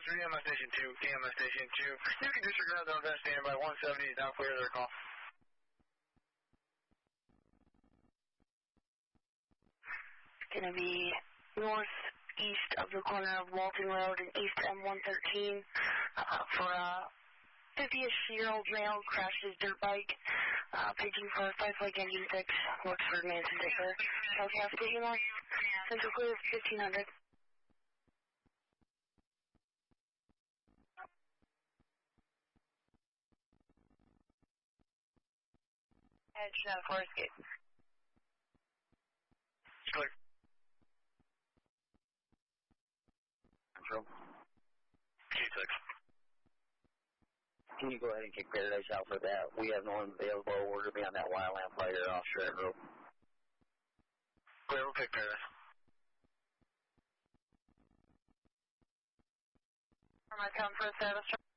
DMS Station 2, DMS Station 2. You can disregard the event standby 170 is now clear their call. Going to be northeast of the corner of Walton Road and east M113 for a 50-ish-year-old male crashed his dirt bike, paging for 5-flag engine 6, looks for Manson Dicker. Southwest Station Line, Central Clear 1500. Edge Forest Gate. Clear. Control. G6. Can you go ahead and kick Paradise out for that? We have no one available. We're going to be on that wildland fire off Shred Road. Clear, we'll kick Paradise. Am I coming for a status?